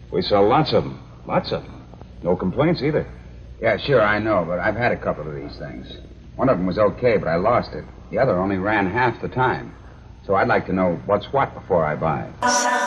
We sell lots of them. Lots of them. No complaints either. Yeah, sure, I know, but I've had a couple of these things. One of them was okay, but I lost it. The other only ran half the time. So I'd like to know what's what before I buy.